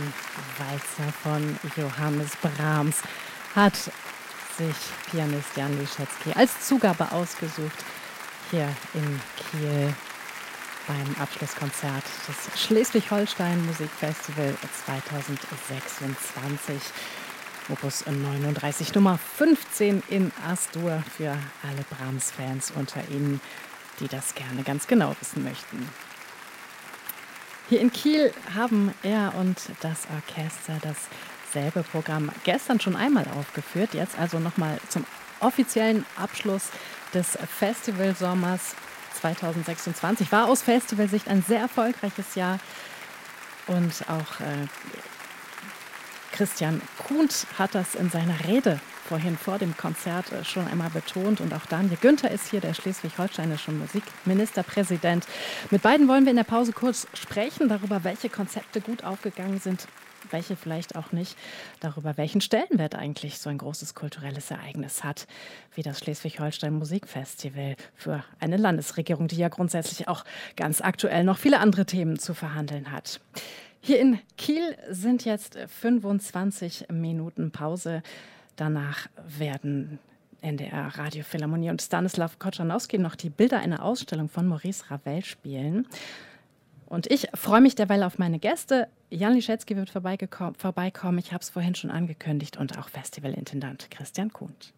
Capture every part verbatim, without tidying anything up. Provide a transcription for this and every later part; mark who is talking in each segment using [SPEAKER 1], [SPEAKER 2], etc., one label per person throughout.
[SPEAKER 1] Walzer von Johannes Brahms hat sich Pianist Jan Liszewski als Zugabe ausgesucht hier in Kiel beim Abschlusskonzert des Schleswig-Holstein Musikfestival zweitausendsechsundzwanzig. Opus neununddreißig, Nummer fünfzehn in As-Dur für alle Brahms-Fans unter Ihnen, die das gerne ganz genau wissen möchten. Hier in Kiel haben er und das Orchester dasselbe Programm gestern schon einmal aufgeführt, jetzt also nochmal zum offiziellen Abschluss des Festivalsommers zweitausendsechsundzwanzig. War aus Festivalsicht ein sehr erfolgreiches Jahr und auch äh, Christian Kuhnt hat das in seiner Rede vorhin vor dem Konzert schon einmal betont. Und auch Daniel Günther ist hier, der schleswig-holsteinische Musikministerpräsident. Mit beiden wollen wir in der Pause kurz sprechen, darüber, welche Konzepte gut aufgegangen sind, welche vielleicht auch nicht, darüber, welchen Stellenwert eigentlich so ein großes kulturelles Ereignis hat, wie das Schleswig-Holstein Musikfestival für eine Landesregierung, die ja grundsätzlich auch ganz aktuell noch viele andere Themen zu verhandeln hat. Hier in Kiel sind jetzt fünfundzwanzig Minuten Pause. Danach werden N D R Radiophilharmonie und Stanislav Kochanowski noch die Bilder einer Ausstellung von Maurice Ravel spielen. Und ich freue mich derweil auf meine Gäste. Jan Liszewski wird vorbeikommen. Ich habe es vorhin schon angekündigt. Und auch Festivalintendant Christian Kuhnt.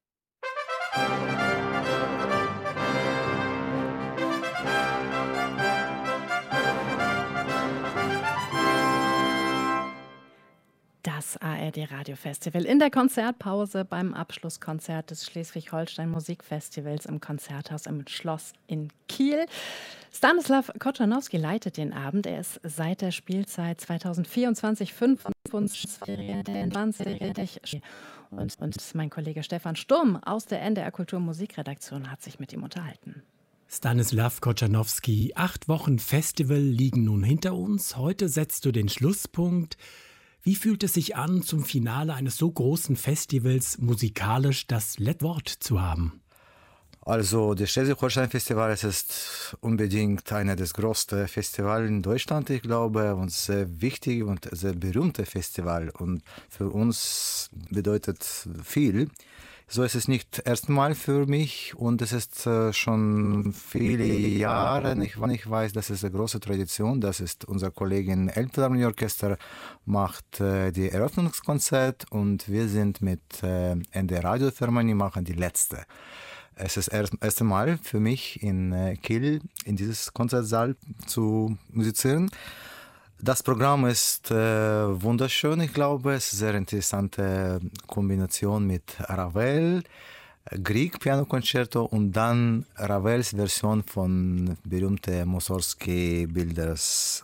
[SPEAKER 1] Das A R D-Radio-Festival in der Konzertpause beim Abschlusskonzert des Schleswig-Holstein Musikfestivals im Konzerthaus im Schloss in Kiel. Stanislav Kochanowski leitet den Abend. Er ist seit der Spielzeit zweitausendvierundzwanzig fünfundzwanzig und, und mein Kollege Stefan Sturm aus der N D R Kultur-Musikredaktion hat sich mit ihm unterhalten.
[SPEAKER 2] Stanislav Kochanowski, acht Wochen Festival liegen nun hinter uns. Heute setzt du den Schlusspunkt. Wie fühlt es sich an, zum Finale eines so großen Festivals musikalisch das letzte Wort zu haben?
[SPEAKER 3] Also das Schleswig-Holstein-Festival ist unbedingt einer der größten Festivals in Deutschland, ich glaube, und sehr wichtig und sehr berühmte Festival. Und für uns bedeutet viel. So ist es nicht das erste Mal für mich und es ist äh, schon viele Jahre. Ich, ich weiß, das ist eine große Tradition. Das ist unser Kollegin Elbphilharmonieorchester macht äh, die Eröffnungskonzert und wir sind mit äh, N D R Radiophilharmonie machen die letzte. Es ist das erste Mal für mich in äh, Kiel in dieses Konzertsaal zu musizieren. Das Programm ist äh, wunderschön, ich glaube. Es ist eine sehr interessante Kombination mit Ravel, Grieg Pianokonzerto und dann Ravels Version von berühmten Mussorgsky-Bildern.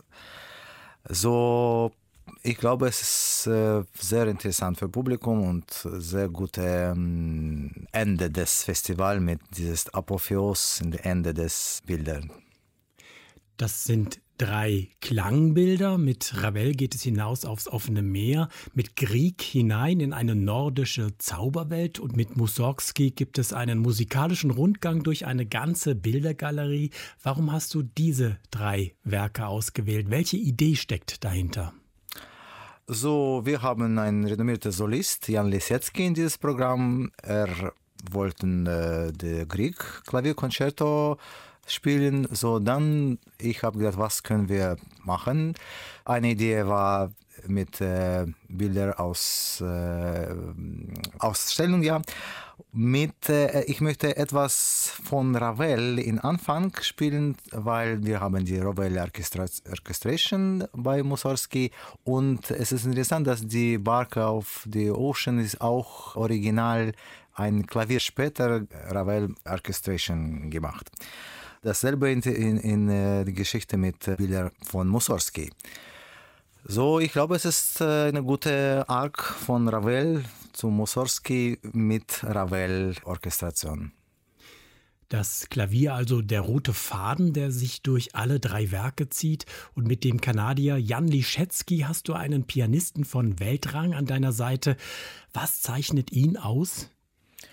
[SPEAKER 3] So, ich glaube, es ist äh, sehr interessant für Publikum und sehr gutes ähm, Ende des Festivals mit dieses Apopheos und Ende des Bilders.
[SPEAKER 2] Das sind drei Klangbilder. Mit Ravel geht es hinaus aufs offene Meer, mit Grieg hinein in eine nordische Zauberwelt und mit Mussorgsky gibt es einen musikalischen Rundgang durch eine ganze Bildergalerie. Warum hast du diese drei Werke ausgewählt? Welche Idee steckt dahinter?
[SPEAKER 3] So, wir haben einen renommierten Solist, Jan Liszewski, in dieses Programm. Er wollte äh, das Grieg-Klavierkonzerto spielen. So, dann, ich habe gedacht, was können wir machen? Eine Idee war mit äh, Bildern aus äh, Ausstellung, ja. Mit, äh, ich möchte etwas von Ravel in Anfang spielen, weil wir haben die Ravel Orchestration bei Mussorgsky und es ist interessant, dass die Barke auf the Ocean ist auch original ein Klavier später Ravel Orchestration gemacht. Dasselbe in, in, in äh, die Geschichte mit äh, Bildern von Mussorgsky. So, ich glaube, es ist äh, eine gute Arc von Ravel zu Mussorgsky mit Ravel-Orchestration.
[SPEAKER 2] Das Klavier, also der rote Faden, der sich durch alle drei Werke zieht. Und mit dem Kanadier Jan Liszewski hast du einen Pianisten von Weltrang an deiner Seite. Was zeichnet ihn aus?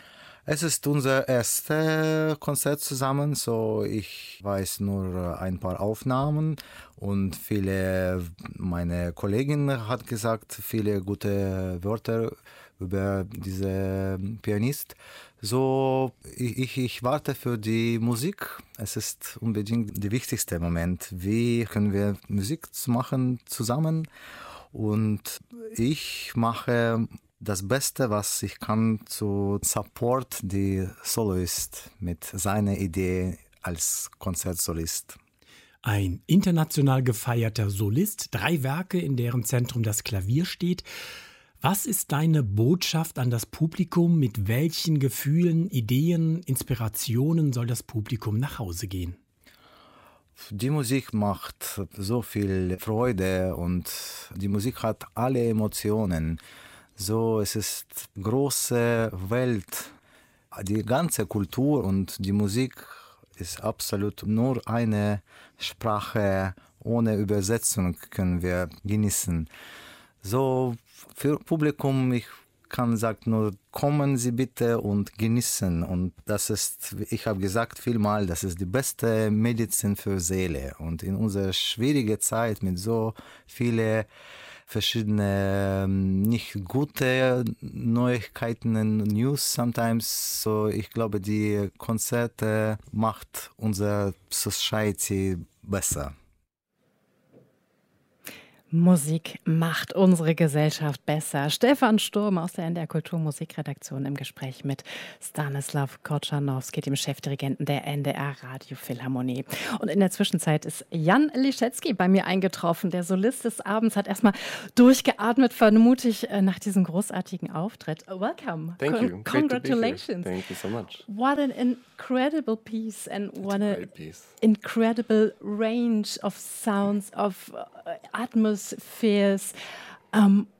[SPEAKER 3] Es ist unser erstes Konzert zusammen, so ich weiß nur ein paar Aufnahmen und viele, meine Kollegin hat gesagt, viele gute Wörter über diesen Pianist. So, ich, ich warte für die Musik. Es ist unbedingt der wichtigste Moment. Wie können wir Musik machen zusammen? Und ich mache das Beste, was ich kann, zu support die Soloist mit seiner Idee als Konzertsolist.
[SPEAKER 2] Ein international gefeierter Solist, drei Werke, in deren Zentrum das Klavier steht. Was ist deine Botschaft an das Publikum? Mit welchen Gefühlen, Ideen, Inspirationen soll das Publikum nach Hause gehen?
[SPEAKER 3] Die Musik macht so viel Freude und die Musik hat alle Emotionen. So, es ist eine große Welt. Die ganze Kultur und die Musik ist absolut nur eine Sprache. Ohne Übersetzung können wir genießen. So, für Publikum, ich kann sagen nur, kommen Sie bitte und genießen. Und das ist, ich habe gesagt vielmal, das ist die beste Medizin für Seele. Und in unserer schwierigen Zeit mit so vielen verschiedene nicht gute Neuigkeiten und News sometimes. So, ich glaube, die Konzerte macht unsere Society besser.
[SPEAKER 1] Musik macht unsere Gesellschaft besser. Stefan Sturm aus der N D R Kulturmusikredaktion im Gespräch mit Stanislav Korczanowski, dem Chefdirigenten der N D R Radiophilharmonie. Und in der Zwischenzeit ist Jan Liszewski bei mir eingetroffen. Der Solist des Abends hat erstmal durchgeatmet, vermute ich, nach diesem großartigen Auftritt. Welcome.
[SPEAKER 4] Thank
[SPEAKER 1] Con-
[SPEAKER 4] you.
[SPEAKER 1] Congratulations.
[SPEAKER 4] Thank you so much.
[SPEAKER 1] What an incredible piece and
[SPEAKER 4] It's
[SPEAKER 1] what
[SPEAKER 4] a
[SPEAKER 1] an
[SPEAKER 4] great piece.
[SPEAKER 1] incredible range of sounds, of uh, atmospheres. Um,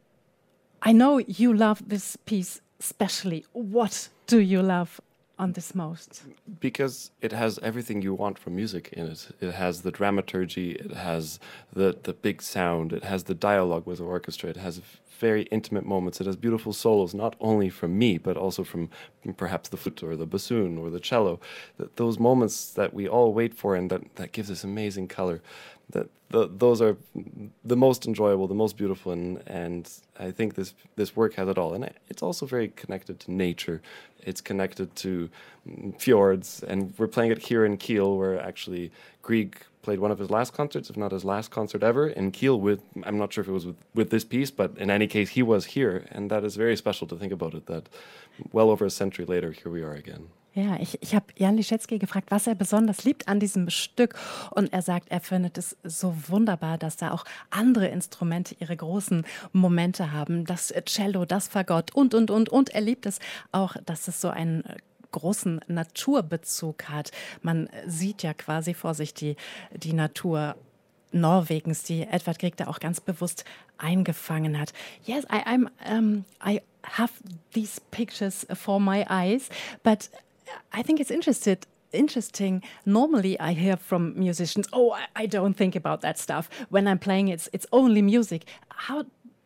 [SPEAKER 1] I know you love this piece especially. What do you love on this most?
[SPEAKER 4] Because it has everything you want from music in it. It has the dramaturgy, it has the, the big sound, it has the dialogue with the orchestra, it has very intimate moments, it has beautiful solos, not only from me, but also from perhaps the flute or the bassoon or the cello. Th- those moments that we all wait for and that, that gives us amazing color. That the, those are the most enjoyable, the most beautiful, and, and I think this this work has it all. And it's also very connected to nature. It's connected to fjords, and we're playing it here in Kiel, where actually Grieg played one of his last concerts, if not his last concert ever, in Kiel with, I'm not sure if it was with, with this piece, but in any case, he was here, and that is very special to think about it, that well over a century later, here we are again.
[SPEAKER 1] Ja, ich, ich habe Jan Liszewski gefragt, was er besonders liebt an diesem Stück. Und er sagt, er findet es so wunderbar, dass da auch andere Instrumente ihre großen Momente haben. Das Cello, das Fagott und, und, und. Und er liebt es auch, dass es so einen großen Naturbezug hat. Man sieht ja quasi vor sich die, die Natur Norwegens, die Edvard Grieg da auch ganz bewusst eingefangen hat. Yes, I, I'm, um, I have these pictures for my eyes, but I think it's interested, interesting. Normally, I hear from musicians, "Oh, I, I don't think about that stuff. When I'm playing, it's it's only music." How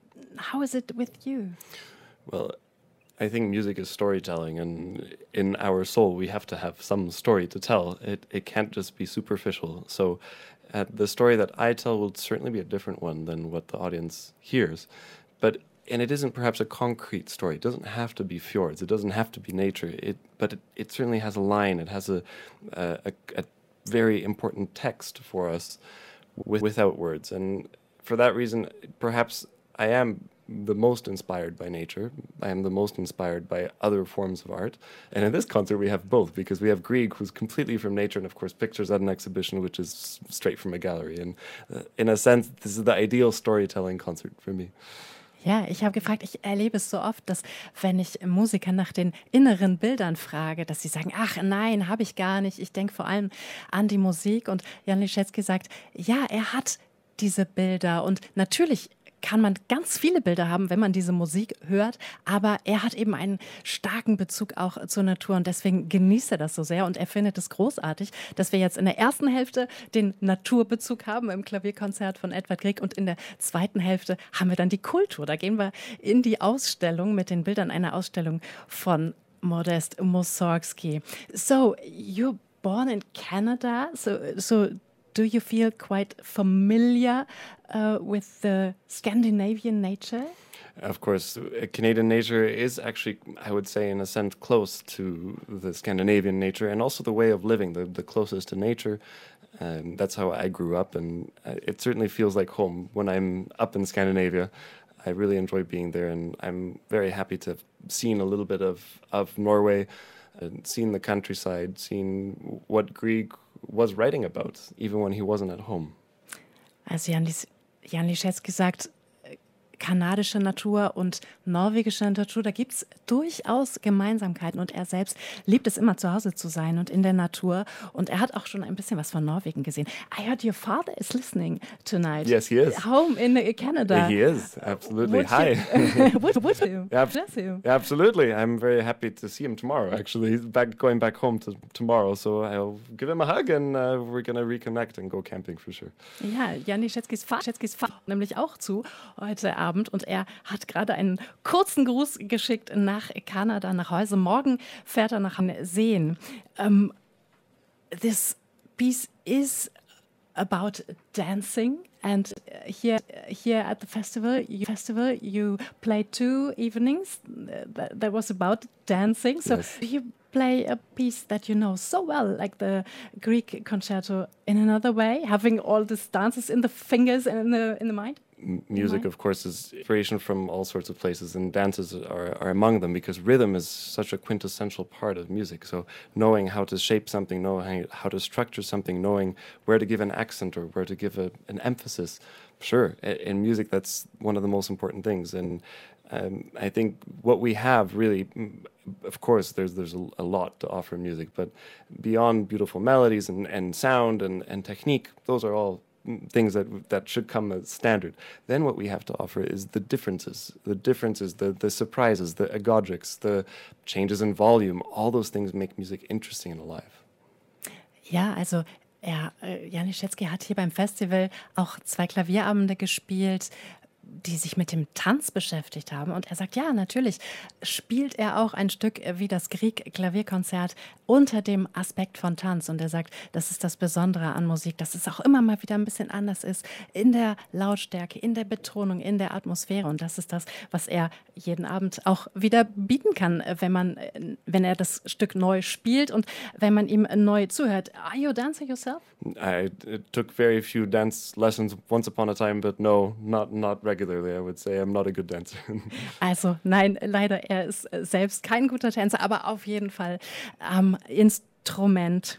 [SPEAKER 1] how is it with you?
[SPEAKER 4] Well, I think music is storytelling, and in our soul, we have to have some story to tell. It it can't just be superficial. So, uh, the story that I tell will certainly be a different one than what the audience hears, but. And it isn't perhaps a concrete story. It doesn't have to be fjords. It doesn't have to be nature. It, but it, it certainly has a line. It has a, a, a, a very important text for us with, without words. And for that reason, perhaps I am the most inspired by nature. I am the most inspired by other forms of art. And in this concert, we have both, because we have Grieg, who's completely from nature, and of course, pictures at an exhibition, which is straight from a gallery. And uh, in a sense, this is the ideal storytelling concert for me.
[SPEAKER 1] Ja, ich habe gefragt, ich erlebe es so oft, dass wenn ich Musiker nach den inneren Bildern frage, dass sie sagen, ach nein, habe ich gar nicht. Ich denke vor allem an die Musik. Und Jan Liszewski sagt, ja, er hat diese Bilder. Und natürlich kann man ganz viele Bilder haben, wenn man diese Musik hört, aber er hat eben einen starken Bezug auch zur Natur und deswegen genießt er das so sehr und er findet es großartig, dass wir jetzt in der ersten Hälfte den Naturbezug haben im Klavierkonzert von Edvard Grieg und in der zweiten Hälfte haben wir dann die Kultur. Da gehen wir in die Ausstellung mit den Bildern einer Ausstellung von Modest Mussorgsky. So, you're born in Canada, so so do you feel quite familiar uh, with the Scandinavian nature?
[SPEAKER 4] Of course, Canadian nature is actually, I would say, in a sense, close to the Scandinavian nature, and also the way of living, the, the closest to nature. Um, that's how I grew up, and it certainly feels like home when I'm up in Scandinavia. I really enjoy being there, and I'm very happy to have seen a little bit of, of Norway, and seen the countryside, seen what Grieg was writing about, even when he wasn't at home.
[SPEAKER 1] Also Jan, Lis- Jan Liszewski sagt, kanadische Natur und norwegische Natur, da gibt es durchaus Gemeinsamkeiten und er selbst liebt es immer zu Hause zu sein und in der Natur und er hat auch schon ein bisschen was von Norwegen gesehen. I heard your father is listening tonight.
[SPEAKER 4] Yes, he is.
[SPEAKER 1] Home in Canada.
[SPEAKER 4] He is, absolutely.
[SPEAKER 1] Would
[SPEAKER 4] Hi.
[SPEAKER 1] You, would, would you?
[SPEAKER 4] Yeah,
[SPEAKER 1] Bless you.
[SPEAKER 4] Yeah, absolutely. I'm very happy to see him tomorrow, actually. He's back, going back home to, tomorrow, so I'll give him a hug and uh, we're going to reconnect and go camping for sure.
[SPEAKER 1] Ja, Jan Liszewskis Vater fahrt nämlich auch zu heute Abend. Und er hat gerade einen kurzen Gruß geschickt nach Kanada, nach Hause. Morgen fährt er nach Seen. Um, this piece is about dancing. And here, here at the festival, you, festival, you played two evenings that, that was about dancing. So
[SPEAKER 4] yes.
[SPEAKER 1] you play a piece that you know so well, like the Grieg concerto, in another way, having all these dances in the fingers and in the in the mind.
[SPEAKER 4] Music, of course, is inspiration from all sorts of places, and dances are, are among them because rhythm is such a quintessential part of music. So knowing how to shape something, knowing how to structure something, knowing where to give an accent or where to give a, an emphasis, sure, in music that's one of the most important things. And um, I think what we have really, of course, there's there's a, a lot to offer music, but beyond beautiful melodies and, and sound and, and technique, those are all things that that should come as standard. Then what we have to offer is the differences, the differences, the the surprises, the agodics, the changes in volume. All those things make music interesting and alive.
[SPEAKER 1] Ja, also er, Jan Liszewski hat hier beim Festival auch zwei Klavierabende gespielt, die sich mit dem Tanz beschäftigt haben. Und er sagt, ja, natürlich spielt er auch ein Stück wie das Grieg-Klavierkonzert unter dem Aspekt von Tanz. Und er sagt, das ist das Besondere an Musik, dass es auch immer mal wieder ein bisschen anders ist in der Lautstärke, in der Betonung, in der Atmosphäre. Und das ist das, was er jeden Abend auch wieder bieten kann, wenn man, wenn er das Stück neu spielt und wenn man ihm neu zuhört. Are you a dancer yourself?
[SPEAKER 4] I took very few dance lessons once upon a time, but no, not not regularly. I would say I'm not a good dancer.
[SPEAKER 1] Also nein, leider, er ist selbst kein guter Tänzer, aber auf jeden Fall am Instrument.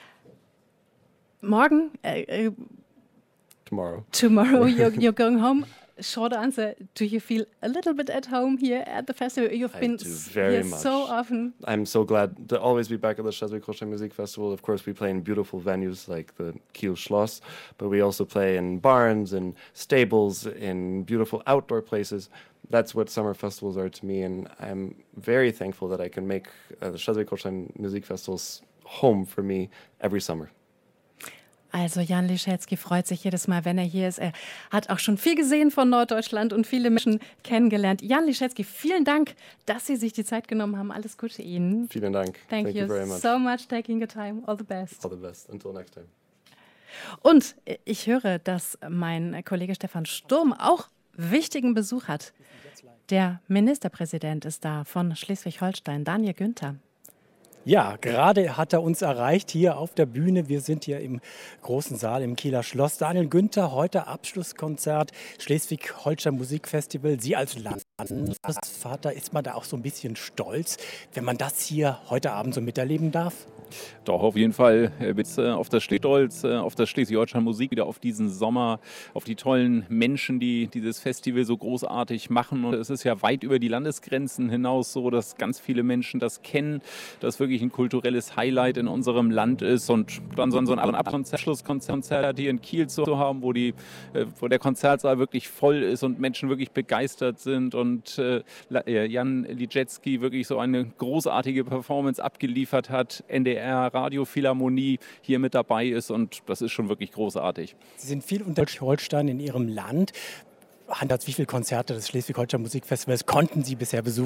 [SPEAKER 1] Morgen, äh,
[SPEAKER 4] tomorrow.
[SPEAKER 1] Tomorrow you're, you're going home. Short answer, do you feel a little bit at home here at the festival? You've
[SPEAKER 4] I
[SPEAKER 1] been
[SPEAKER 4] do very
[SPEAKER 1] here
[SPEAKER 4] much.
[SPEAKER 1] so often.
[SPEAKER 4] I'm so glad to always be back at the Schleswig-Holstein Music Festival. Of course, we play in beautiful venues like the Kiel Schloss, but we also play in barns and stables, in beautiful outdoor places. That's what summer festivals are to me, and I'm very thankful that I can make uh, the Schleswig-Holstein Music Festivals home for me every summer.
[SPEAKER 1] Also Jan Liszewski freut sich jedes Mal, wenn er hier ist. Er hat auch schon viel gesehen von Norddeutschland und viele Menschen kennengelernt. Jan Liszewski, vielen Dank, dass Sie sich die Zeit genommen haben. Alles Gute Ihnen.
[SPEAKER 4] Vielen Dank.
[SPEAKER 1] Thank, Thank you, you
[SPEAKER 4] very much.
[SPEAKER 1] so much taking your time. All the best.
[SPEAKER 4] All the best. Until next time.
[SPEAKER 1] Und ich höre, dass mein Kollege Stefan Sturm auch wichtigen Besuch hat. Der Ministerpräsident ist da von Schleswig-Holstein, Daniel Günther.
[SPEAKER 2] Ja, gerade hat er uns erreicht hier auf der Bühne. Wir sind hier im großen Saal im Kieler Schloss. Daniel Günther, heute Abschlusskonzert Schleswig-Holstein Musikfestival. Sie als Landesvater, ist man da auch so ein bisschen stolz, wenn man das hier heute Abend so miterleben darf?
[SPEAKER 5] Doch, auf jeden Fall. Jetzt äh, auf das Stolz, äh, auf das Schleswig-Holstein Musik, wieder auf diesen Sommer, auf die tollen Menschen, die dieses Festival so großartig machen. Und es ist ja weit über die Landesgrenzen hinaus so, dass ganz viele Menschen das kennen, dass wirklich ein kulturelles Highlight in unserem Land ist. Und dann so ein Abschlusskonzert hier in Kiel zu haben, wo, die, äh, wo der Konzertsaal wirklich voll ist und Menschen wirklich begeistert sind und äh, Jan Liszewski wirklich so eine großartige Performance abgeliefert hat, N D R Radiophilharmonie hier mit dabei ist und das ist schon wirklich großartig.
[SPEAKER 2] Sie sind viel unter Holstein in Ihrem Land. Hans, wie viele Konzerte des Schleswig-Holstein Musikfestivals konnten Sie bisher besuchen?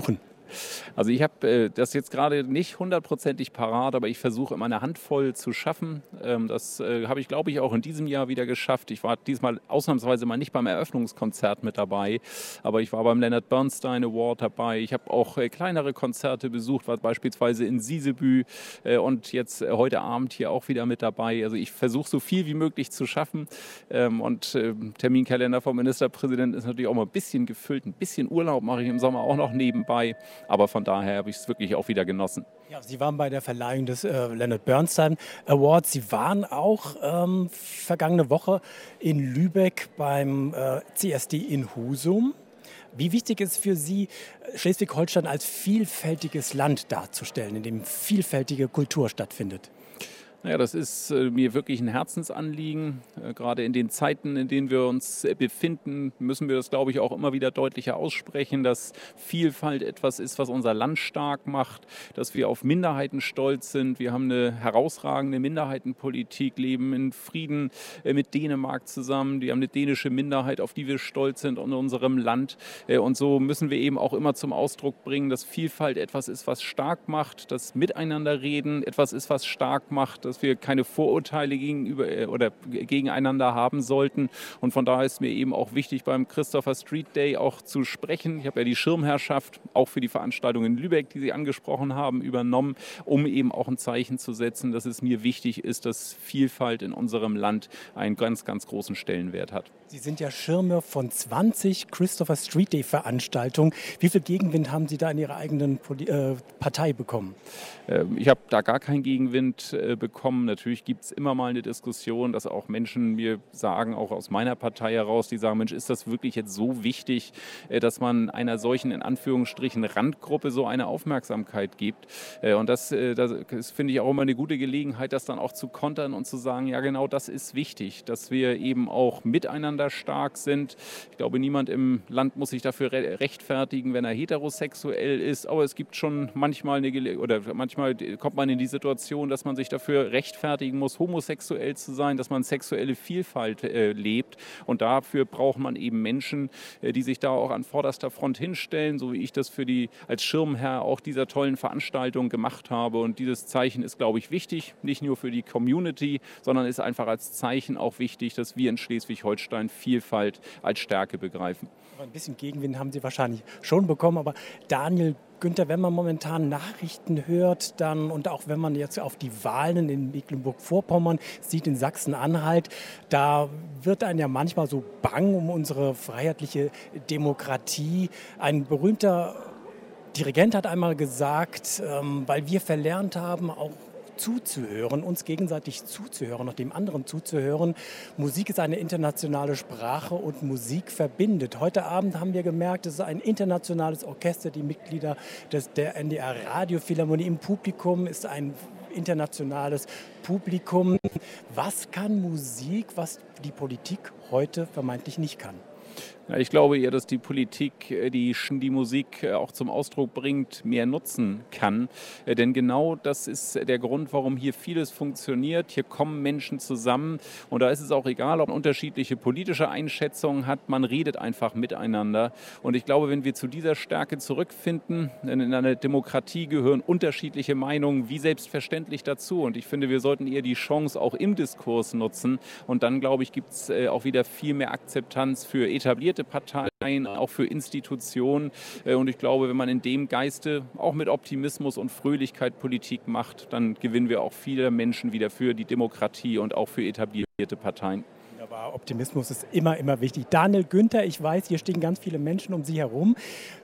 [SPEAKER 5] Also ich habe äh, das jetzt gerade nicht hundertprozentig parat, aber ich versuche immer eine Handvoll zu schaffen. Ähm, das äh, habe ich, glaube ich, auch in diesem Jahr wieder geschafft. Ich war diesmal ausnahmsweise mal nicht beim Eröffnungskonzert mit dabei, aber ich war beim Leonard Bernstein Award dabei. Ich habe auch äh, kleinere Konzerte besucht, war beispielsweise in Sisebü äh, und jetzt äh, heute Abend hier auch wieder mit dabei. Also ich versuche so viel wie möglich zu schaffen ähm, und äh, Terminkalender vom Ministerpräsidenten ist natürlich auch mal ein bisschen gefüllt. Ein bisschen Urlaub mache ich im Sommer auch noch nebenbei, aber von daher habe ich es wirklich auch wieder genossen.
[SPEAKER 6] Ja, Sie waren bei der Verleihung des äh, Leonard Bernstein Awards. Sie waren auch ähm, vergangene Woche in Lübeck beim äh, C S D in Husum. Wie wichtig ist für Sie, Schleswig-Holstein als vielfältiges Land darzustellen, in dem vielfältige Kultur stattfindet?
[SPEAKER 5] Ja, das ist äh, mir wirklich ein Herzensanliegen. Äh, gerade in den Zeiten, in denen wir uns äh, befinden, müssen wir das, glaube ich, auch immer wieder deutlicher aussprechen, dass Vielfalt etwas ist, was unser Land stark macht, dass wir auf Minderheiten stolz sind. Wir haben eine herausragende Minderheitenpolitik, leben in Frieden äh, mit Dänemark zusammen. Wir haben eine dänische Minderheit, auf die wir stolz sind in unserem Land. Äh, und so müssen wir eben auch immer zum Ausdruck bringen, dass Vielfalt etwas ist, was stark macht, dass Miteinanderreden etwas ist, was stark macht, dass wir keine Vorurteile gegenüber oder gegeneinander haben sollten. Und von daher ist mir eben auch wichtig, beim Christopher Street Day auch zu sprechen. Ich habe ja die Schirmherrschaft auch für die Veranstaltung in Lübeck, die Sie angesprochen haben, übernommen, um eben auch ein Zeichen zu setzen, dass es mir wichtig ist, dass Vielfalt in unserem Land einen ganz, ganz großen Stellenwert hat.
[SPEAKER 6] Sie sind ja Schirme von zwanzig Christopher Street Day Veranstaltungen. Wie viel Gegenwind haben Sie da in Ihrer eigenen Poli- äh, Partei bekommen?
[SPEAKER 5] Ähm, ich habe da gar keinen Gegenwind äh, bekommen. Natürlich gibt es immer mal eine Diskussion, dass auch Menschen mir sagen, auch aus meiner Partei heraus, die sagen, Mensch, ist das wirklich jetzt so wichtig, äh, dass man einer solchen, in Anführungsstrichen, Randgruppe so eine Aufmerksamkeit gibt. Äh, und das, äh, das, das finde ich auch immer eine gute Gelegenheit, das dann auch zu kontern und zu sagen, ja genau, das ist wichtig, dass wir eben auch miteinander stark sind. Ich glaube, niemand im Land muss sich dafür re- rechtfertigen, wenn er heterosexuell ist, aber es gibt schon manchmal eine Gele- oder manchmal kommt man in die Situation, dass man sich dafür rechtfertigen muss, homosexuell zu sein, dass man sexuelle Vielfalt äh, lebt. Und dafür braucht man eben Menschen, äh, die sich da auch an vorderster Front hinstellen, so wie ich das für die als Schirmherr auch dieser tollen Veranstaltung gemacht habe. Und dieses Zeichen ist, glaube ich, wichtig, nicht nur für die Community, sondern ist einfach als Zeichen auch wichtig, dass wir in Schleswig-Holstein Vielfalt als Stärke begreifen.
[SPEAKER 6] Aber ein bisschen Gegenwind haben Sie wahrscheinlich schon bekommen, aber Daniel Günther, wenn man momentan Nachrichten hört, dann und auch wenn man jetzt auf die Wahlen in Mecklenburg-Vorpommern sieht, in Sachsen-Anhalt, da wird einem ja manchmal so bang um unsere freiheitliche Demokratie. Ein berühmter Dirigent hat einmal gesagt, ähm, weil wir verlernt haben, auch zuzuhören, uns gegenseitig zuzuhören, noch dem anderen zuzuhören. Musik ist eine internationale Sprache und Musik verbindet. Heute Abend haben wir gemerkt, es ist ein internationales Orchester, die Mitglieder des, der N D R Radiophilharmonie im Publikum ist ein internationales Publikum. Was kann Musik, was die Politik heute vermeintlich nicht kann?
[SPEAKER 5] Ja, ich glaube eher, dass die Politik die, die Musik auch zum Ausdruck bringt, mehr nutzen kann. Denn genau das ist der Grund, warum hier vieles funktioniert. Hier kommen Menschen zusammen und da ist es auch egal, ob man unterschiedliche politische Einschätzungen hat. Man redet einfach miteinander. Und ich glaube, wenn wir zu dieser Stärke zurückfinden, denn in einer Demokratie gehören unterschiedliche Meinungen wie selbstverständlich dazu. Und ich finde, wir sollten eher die Chance auch im Diskurs nutzen. Und dann, glaube ich, gibt es auch wieder viel mehr Akzeptanz für etablierte Parteien, auch für Institutionen. Und ich glaube, wenn man in dem Geiste auch mit Optimismus und Fröhlichkeit Politik macht, dann gewinnen wir auch viele Menschen wieder für die Demokratie und auch für etablierte Parteien.
[SPEAKER 6] Aber Optimismus ist immer, immer wichtig. Daniel Günther, ich weiß, hier stehen ganz viele Menschen um Sie herum.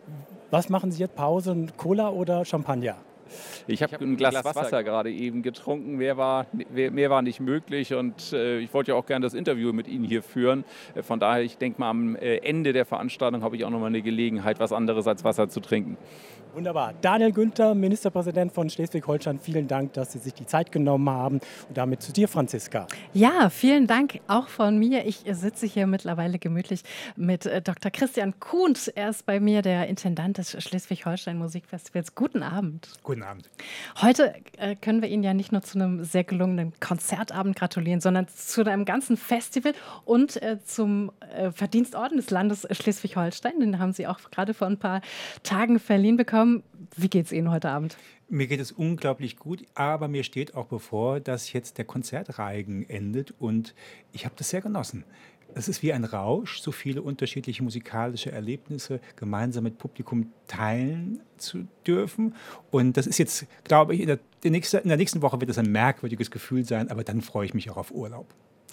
[SPEAKER 6] Was machen Sie jetzt? Pause, Cola oder Champagner?
[SPEAKER 5] Ich habe ein Glas Wasser gerade eben getrunken, mehr war, mehr war nicht möglich und äh, ich wollte ja auch gerne das Interview mit Ihnen hier führen. Äh, von daher, ich denke mal, am äh, Ende der Veranstaltung habe ich auch nochmal eine Gelegenheit, was anderes als Wasser zu trinken.
[SPEAKER 6] Wunderbar. Daniel Günther, Ministerpräsident von Schleswig-Holstein, vielen Dank, dass Sie sich die Zeit genommen haben. Und damit zu dir, Franziska.
[SPEAKER 1] Ja, vielen Dank auch von mir. Ich sitze hier mittlerweile gemütlich mit äh, Doktor Christian Kuhns. Er ist bei mir der Intendant des Schleswig-Holstein Musikfestivals. Guten Abend.
[SPEAKER 7] Guten Abend.
[SPEAKER 1] Heute äh, können wir Ihnen ja nicht nur zu einem sehr gelungenen Konzertabend gratulieren, sondern zu einem ganzen Festival und äh, zum äh, Verdienstorden des Landes Schleswig-Holstein. Den haben Sie auch gerade vor ein paar Tagen verliehen bekommen. Wie geht es Ihnen heute Abend?
[SPEAKER 7] Mir geht es unglaublich gut, aber mir steht auch bevor, dass jetzt der Konzertreigen endet und ich habe das sehr genossen. Es ist wie ein Rausch, so viele unterschiedliche musikalische Erlebnisse gemeinsam mit Publikum teilen zu dürfen. Und das ist jetzt, glaube ich, in der, die nächste, in der nächsten Woche wird es ein merkwürdiges Gefühl sein, aber dann freue ich mich auch auf Urlaub.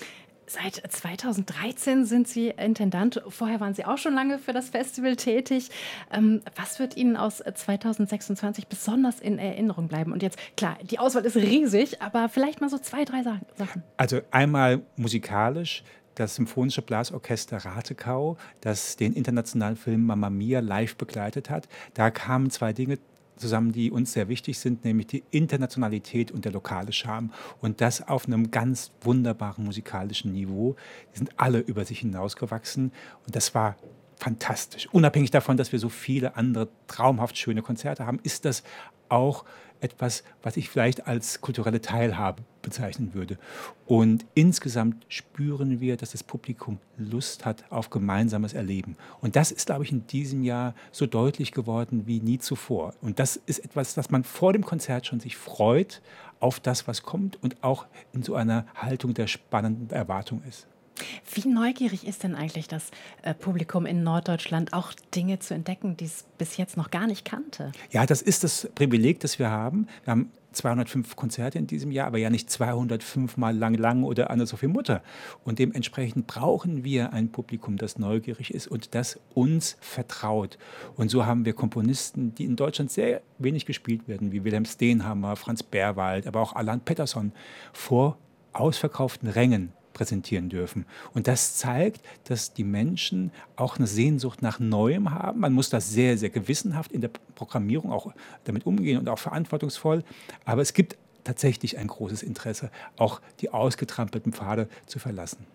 [SPEAKER 1] Seit zweitausenddreizehn sind Sie Intendant. Vorher waren Sie auch schon lange für das Festival tätig. Ähm, was wird Ihnen aus zweitausendsechsundzwanzig besonders in Erinnerung bleiben? Und jetzt, klar, die Auswahl ist riesig, aber vielleicht mal so zwei, drei Sachen.
[SPEAKER 7] Also einmal musikalisch. Das Symphonische Blasorchester Ratekau, das den internationalen Film Mamma Mia live begleitet hat. Da kamen zwei Dinge zusammen, die uns sehr wichtig sind, nämlich die Internationalität und der lokale Charme. Und das auf einem ganz wunderbaren musikalischen Niveau. Die sind alle über sich hinausgewachsen und das war fantastisch. Unabhängig davon, dass wir so viele andere traumhaft schöne Konzerte haben, ist das auch etwas, was ich vielleicht als kulturelle Teilhabe bezeichnen würde. Und insgesamt spüren wir, dass das Publikum Lust hat auf gemeinsames Erleben. Und das ist, glaube ich, in diesem Jahr so deutlich geworden wie nie zuvor. Und das ist etwas, dass man vor dem Konzert schon sich freut auf das, was kommt und auch in so einer Haltung der spannenden Erwartung ist.
[SPEAKER 1] Wie neugierig ist denn eigentlich das äh, Publikum in Norddeutschland, auch Dinge zu entdecken, die es bis jetzt noch gar nicht kannte?
[SPEAKER 7] Ja, das ist das Privileg, das wir haben. Wir haben zweihundertfünf Konzerte in diesem Jahr, aber ja nicht zweihundertfünf Mal Lang Lang oder Anne-Sophie Mutter. Und dementsprechend brauchen wir ein Publikum, das neugierig ist und das uns vertraut. Und so haben wir Komponisten, die in Deutschland sehr wenig gespielt werden, wie Wilhelm Steenhammer, Franz Berwald, aber auch Allan Pettersson, vor ausverkauften Rängen präsentieren dürfen. Und das zeigt, dass die Menschen auch eine Sehnsucht nach Neuem haben. Man muss das sehr, sehr gewissenhaft in der Programmierung auch damit umgehen und auch verantwortungsvoll. Aber es gibt tatsächlich ein großes Interesse, auch die ausgetrampelten Pfade zu verlassen.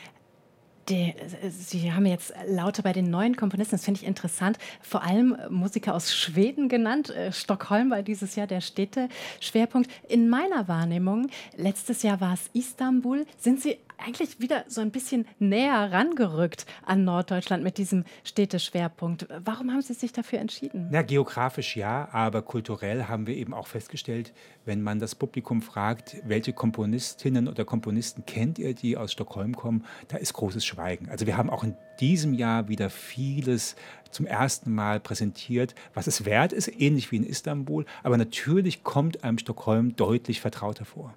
[SPEAKER 1] Die, Sie haben jetzt lauter bei den neuen Komponisten, das finde ich interessant, vor allem Musiker aus Schweden genannt. Stockholm war dieses Jahr der Städteschwerpunkt. In meiner Wahrnehmung, letztes Jahr war es Istanbul. Sind Sie eigentlich wieder so ein bisschen näher rangerückt an Norddeutschland mit diesem Städteschwerpunkt? Warum haben Sie sich dafür entschieden?
[SPEAKER 7] Na, geografisch ja, aber kulturell haben wir eben auch festgestellt, wenn man das Publikum fragt, welche Komponistinnen oder Komponisten kennt ihr, die aus Stockholm kommen, da ist großes Schweigen. Also wir haben auch in diesem Jahr wieder vieles zum ersten Mal präsentiert, was es wert ist, ähnlich wie in Istanbul, aber natürlich kommt einem Stockholm deutlich vertrauter vor.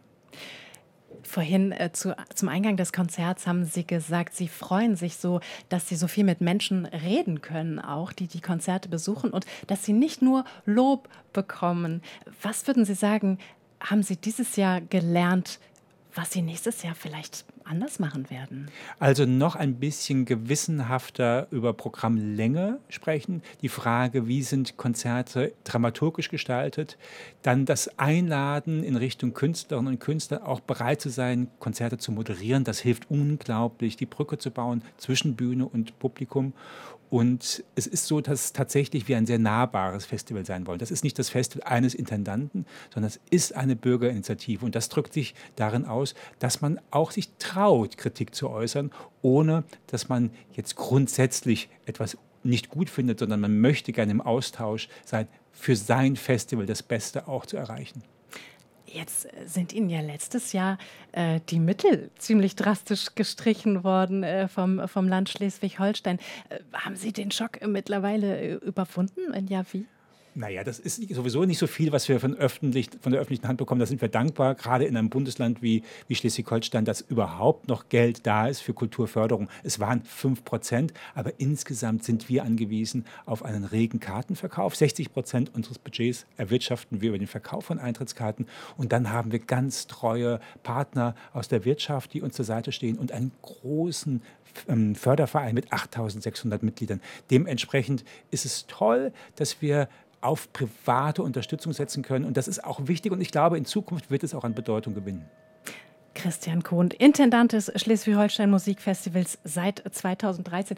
[SPEAKER 1] Vorhin äh, zu, zum Eingang des Konzerts haben Sie gesagt, Sie freuen sich so, dass Sie so viel mit Menschen reden können, auch die die Konzerte besuchen und dass Sie nicht nur Lob bekommen. Was würden Sie sagen, haben Sie dieses Jahr gelernt, was Sie nächstes Jahr vielleicht anders machen werden?
[SPEAKER 7] Also noch ein bisschen gewissenhafter über Programmlänge sprechen. Die Frage, wie sind Konzerte dramaturgisch gestaltet? Dann das Einladen in Richtung Künstlerinnen und Künstler, auch bereit zu sein, Konzerte zu moderieren. Das hilft unglaublich, die Brücke zu bauen zwischen Bühne und Publikum. Und es ist so, dass tatsächlich wir ein sehr nahbares Festival sein wollen. Das ist nicht das Festival eines Intendanten, sondern es ist eine Bürgerinitiative. Und das drückt sich darin aus, dass man auch sich traut, Kritik zu äußern, ohne dass man jetzt grundsätzlich etwas nicht gut findet, sondern man möchte gerne im Austausch sein, für sein Festival das Beste auch zu erreichen.
[SPEAKER 1] Jetzt sind Ihnen ja letztes Jahr äh, die Mittel ziemlich drastisch gestrichen worden äh, vom, vom Land Schleswig-Holstein. Äh, haben Sie den Schock mittlerweile äh, überwunden? Wenn ja, wie?
[SPEAKER 7] Naja, das ist sowieso nicht so viel, was wir von, öffentlich, von der öffentlichen Hand bekommen. Da sind wir dankbar, gerade in einem Bundesland wie, wie Schleswig-Holstein, dass überhaupt noch Geld da ist für Kulturförderung. Es waren fünf Prozent, aber insgesamt sind wir angewiesen auf einen regen Kartenverkauf. sechzig Prozent unseres Budgets erwirtschaften wir über den Verkauf von Eintrittskarten. Und dann haben wir ganz treue Partner aus der Wirtschaft, die uns zur Seite stehen und einen großen ähm, Förderverein mit achttausendsechshundert Mitgliedern. Dementsprechend ist es toll, dass wir auf private Unterstützung setzen können. Und das ist auch wichtig. Und ich glaube, in Zukunft wird es auch an Bedeutung gewinnen.
[SPEAKER 1] Christian Kohn, Intendant des Schleswig-Holstein Musikfestivals seit zweitausenddreizehn.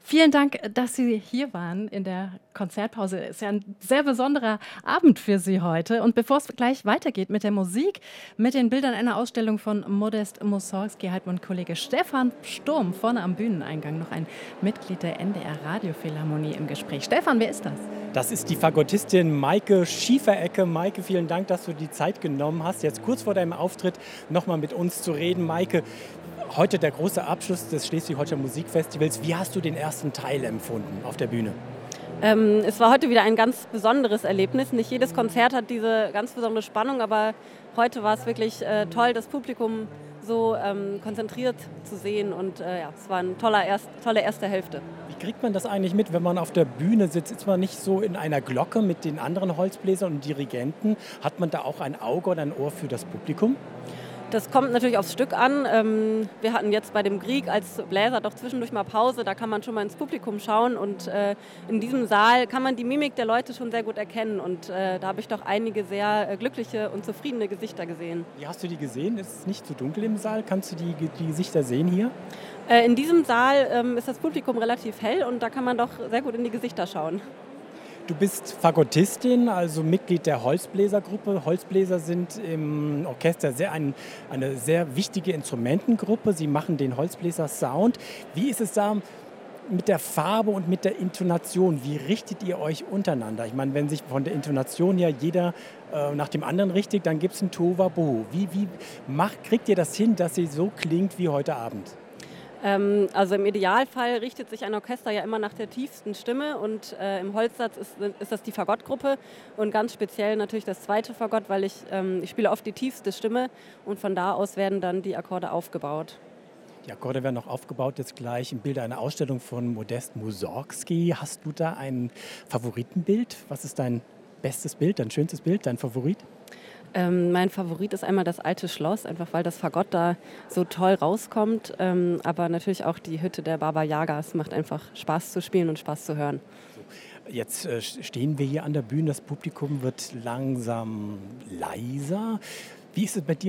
[SPEAKER 1] Vielen Dank, dass Sie hier waren in der Konzertpause. Ist ja ein sehr besonderer Abend für Sie heute. Und bevor es gleich weitergeht mit der Musik, mit den Bildern einer Ausstellung von Modest Mussorgsky, hat mein Kollege Stefan Sturm vorne am Bühneneingang noch ein Mitglied der N D R Radiophilharmonie im Gespräch. Stefan, wer ist das?
[SPEAKER 6] Das ist die Fagottistin Maike Schieferecke. Maike, vielen Dank, dass du die Zeit genommen hast, jetzt kurz vor deinem Auftritt nochmal mit uns zu reden. Maike, heute der große Abschluss des Schleswig-Holstein Musikfestivals. Wie hast du den ersten Teil empfunden auf der Bühne?
[SPEAKER 8] Ähm, es war heute wieder ein ganz besonderes Erlebnis. Nicht jedes Konzert hat diese ganz besondere Spannung, aber heute war es wirklich äh, toll, das Publikum so ähm, konzentriert zu sehen. Und äh, ja, es war eine tolle, erst, tolle erste Hälfte.
[SPEAKER 6] Wie kriegt man das eigentlich mit, wenn man auf der Bühne sitzt? Ist man nicht so in einer Glocke mit den anderen Holzbläsern und Dirigenten? Hat man da auch ein Auge oder ein Ohr für das Publikum?
[SPEAKER 8] Das kommt natürlich aufs Stück an. Ähm, wir hatten jetzt bei dem Grieg als Bläser doch zwischendurch mal Pause. Da kann man schon mal ins Publikum schauen. Und äh, in diesem Saal kann man die Mimik der Leute schon sehr gut erkennen. Und äh, da habe ich doch einige sehr äh, glückliche und zufriedene Gesichter gesehen.
[SPEAKER 6] Wie hast du die gesehen? Ist es nicht zu dunkel im Saal? Kannst du die, die Gesichter sehen hier?
[SPEAKER 8] Äh, in diesem Saal ähm, ist das Publikum relativ hell und da kann man doch sehr gut in die Gesichter schauen.
[SPEAKER 6] Du bist Fagottistin, also Mitglied der Holzbläsergruppe. Holzbläser sind im Orchester sehr ein, eine sehr wichtige Instrumentengruppe. Sie machen den Holzbläser-Sound. Wie ist es da mit der Farbe und mit der Intonation? Wie richtet ihr euch untereinander? Ich meine, wenn sich von der Intonation her jeder äh, nach dem anderen richtet, dann gibt es ein Tohuwabohu. Wie, wie macht, kriegt ihr das hin, dass sie so klingt wie heute Abend?
[SPEAKER 8] Also im Idealfall richtet sich ein Orchester ja immer nach der tiefsten Stimme und äh, im Holzsatz ist, ist das die Fagottgruppe und ganz speziell natürlich das zweite Fagott, weil ich, ähm, ich spiele oft die tiefste Stimme und von da aus werden dann die Akkorde aufgebaut.
[SPEAKER 6] Die Akkorde werden noch aufgebaut jetzt gleich im Bild einer Ausstellung von Modest Mussorgsky. Hast du da ein Favoritenbild? Was ist dein bestes Bild, dein schönstes Bild, dein Favorit?
[SPEAKER 8] Ähm, mein Favorit ist einmal das alte Schloss, einfach weil das Fagott da so toll rauskommt. Ähm, aber natürlich auch die Hütte der Baba Yaga. Es macht einfach Spaß zu spielen und Spaß zu hören.
[SPEAKER 6] Jetzt äh, stehen wir hier an der Bühne, das Publikum wird langsam leiser. Wie ist es bei dir?